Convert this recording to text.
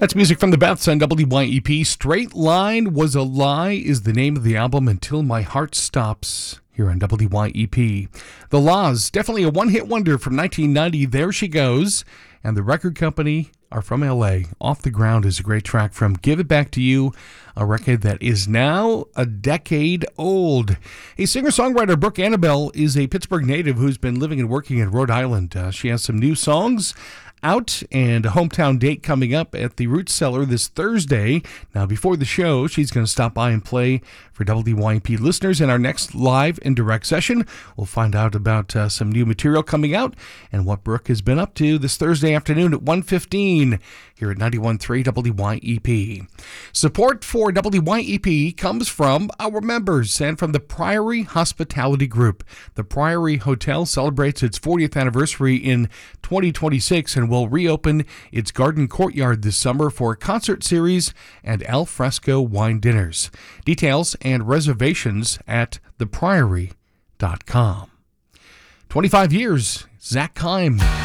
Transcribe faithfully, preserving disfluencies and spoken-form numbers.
That's music from the Beths on W Y E P. Straight Line Was a Lie is the name of the album, Until My Heart Stops, here on W Y E P. The Laws, definitely a one-hit wonder from nineteen ninety, There She Goes. And the record company are from L A. Off the Ground is a great track from Give It Back to You, a record that is now a decade old. A singer-songwriter, Brooke Annabelle, is a Pittsburgh native who's been living and working in Rhode Island. Uh, she has some new songs out and a hometown date coming up at the Root Cellar this Thursday. Now, before the show, she's going to stop by and play for W Y E P listeners in our next live and direct session. We'll find out about uh, some new material coming out and what Brooke has been up to this Thursday afternoon at one fifteen here at ninety-one point three W Y E P. Support for W Y E P comes from our members and from the Priory Hospitality Group. The Priory Hotel celebrates its fortieth anniversary in twenty twenty-six and will reopen its garden courtyard this summer for a concert series and al fresco wine dinners. Details and reservations at the priory dot com. twenty-five years, Zach Keim.